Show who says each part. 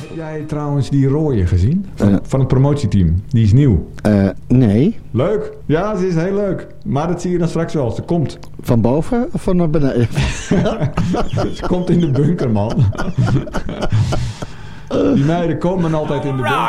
Speaker 1: Heb jij trouwens die rode gezien? Van het promotieteam. Die is nieuw.
Speaker 2: Nee.
Speaker 1: Leuk. Ja, ze is heel leuk. Maar dat zie je dan straks wel als ze komt.
Speaker 2: Van boven of van naar beneden?
Speaker 1: Ze komt in de bunker, man. Die meiden komen altijd in de bunker.